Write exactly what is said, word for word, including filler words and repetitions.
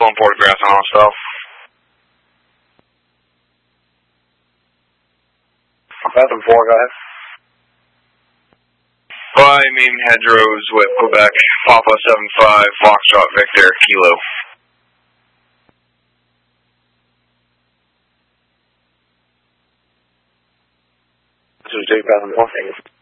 Pulling photographs on myself. Bathroom four, go ahead. By main hedgerows with Quebec, Papa seven five, Foxtrot Victor, Kilo. This is Jake Bathroom four.